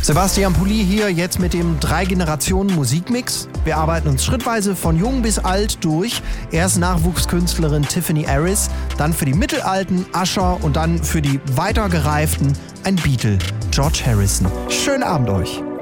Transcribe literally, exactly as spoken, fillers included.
Sebastian Pulli hier jetzt mit dem Drei-Generationen-Musikmix. Wir arbeiten uns schrittweise von jung bis alt durch. Erst Nachwuchskünstlerin Tiffany Harris, dann für die Mittelalten Usher und dann für die weitergereiften ein Beatle, George Harrison. Schönen Abend euch.